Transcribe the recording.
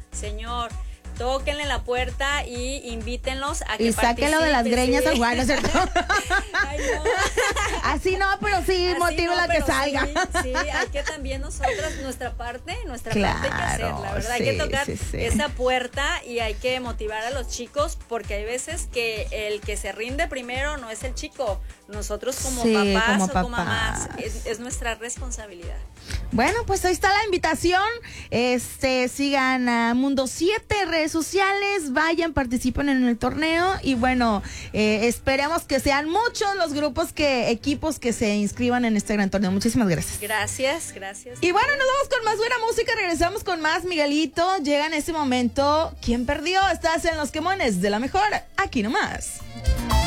señor, tóquenle la puerta y invítenlos a que y sáquenlo de las greñas al guay, ¿no es cierto? Ay, no. Así no, pero sí, motívela no, que salga. Sí, hay que también nosotras, nuestra parte Claro, hay que hacer, la verdad, sí, hay que tocar sí. esa puerta y hay que motivar a los chicos, porque hay veces que el que se rinde primero no es el chico, nosotros como papás o como mamás, es nuestra responsabilidad. Bueno, pues ahí está la invitación. Sigan a Mundo 7, redes sociales, vayan, participen en el torneo y bueno, esperemos que sean muchos los equipos que se inscriban en este gran torneo. Muchísimas gracias. Gracias. Y bueno, nos vamos con más buena música, regresamos con más, Miguelito. Llega en este momento, ¿quién perdió? Estás en Los Quemones de la Mejor, aquí nomás.